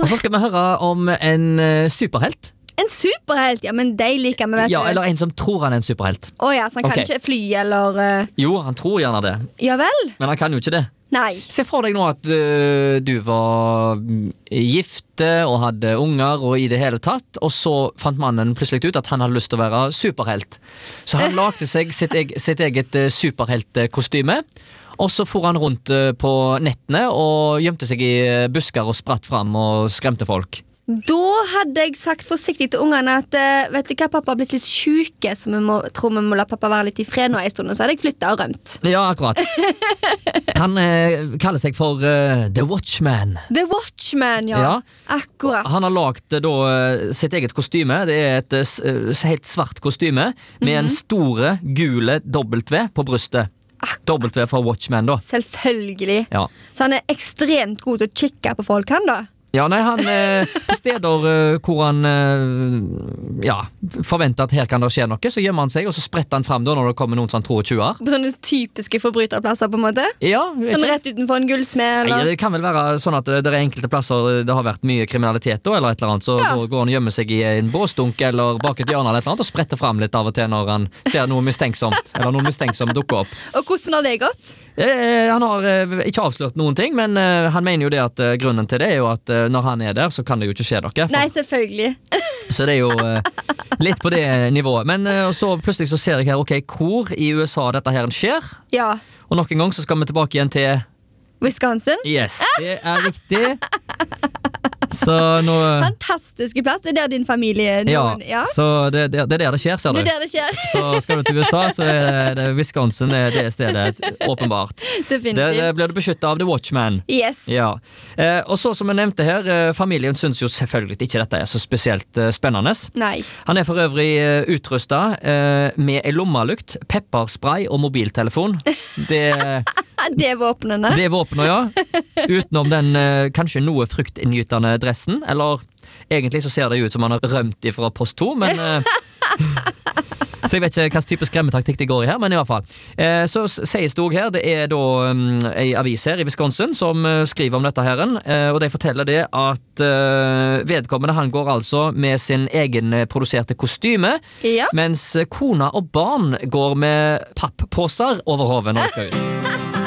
Og så skal vi høre om en superhelt. En superhelt, ja, men de liker vi, vet du. Ja, eller en som tror han er en superhelt. Ja, så han kan ikke fly, eller Jo, han tror gjerne det. Ja vel? Men han kan jo ikke det. Nei. Se for deg nå at du var gifte og hadde unger og i det hele tatt, og så fant mannen plutselig ut at han hadde lyst til å være superhelt. Så han lagde seg sitt eget superheltkostyme, og så for han rundt på nettene og gjemte seg i busker og spratt fram og skremte folk. Da hadde jeg sagt forsiktig til ungene at vet du hva, pappa har blitt litt syke, så tror vi må la pappa være litt i fred nå en stund, og så hadde jeg flyttet og rømt. Ja, akkurat. Han kaller seg for The Watchman. The Watchman, ja. Akkurat. Han har lagt da sitt eget kostyme. Det er et helt svart kostyme med en store, gule W på brystet. W for Watchman da. Selvfølgelig. Ja. Så han er ekstremt god til å kikke på folk, han da. Ja, nei, han på steder hvor han forventer at her kan det skje noe, så gjemmer han seg, og så spretter han frem da når det kommer noen sånn 22-er. På sånne typiske forbryterplasser på en måte? Ja, sånn rett utenfor en gullsmed, eller? Nei, det kan vel være sånn at det er enkelte plasser det har vært mye kriminalitet da, eller et eller annet, så går han og gjemmer seg i en båsdunk eller bak et hjørne eller et eller annet, og spretter frem litt av og til når han ser noe mistenksomt, eller noe mistenksomt dukke opp. Og hvordan har det gått? Han har ikke avslørt noen ting, men han mener jo det at grunnen til det er jo at når han er der, så kan det jo ikke skje noe. Nei, selvfølgelig. Så det er jo litt på det nivået. Men så plutselig så ser jeg her, ok, hvor i USA dette her skjer. Ja. Og nok en gang så skal vi tilbake igjen til Wisconsin. Yes, det er riktig. Så nå fantastiske plass, det er der din familie ja, så det er der det skjer, ser du. Det er der det skjer. Så skal du til USA, så er det Wisconsin det stedet, åpenbart. Definitivt. Der blir du beskyttet av The Watchman. Yes. Ja. Og så som jeg nevnte her, familien synes jo selvfølgelig ikke dette er så spesielt spennende. Nei. Han er for øvrig utrustet med en lommalykt, pepperspray og mobiltelefon. Det er våpnene. Det er våpnene, ja. Utenom den kanskje noe fryktinngytende dressen, eller egentlig så ser det ut som han har rømt ifra post 2, men så jeg vet ikke hva type skremmetaktikk det går i her, men i hvert fall. Så sies det også her, det er da en avis her i Wisconsin som skriver om dette her, og de forteller det at vedkommende han går altså med sin egen produserte kostyme, mens kona og barn går med papppåser over hoven når de skal ut.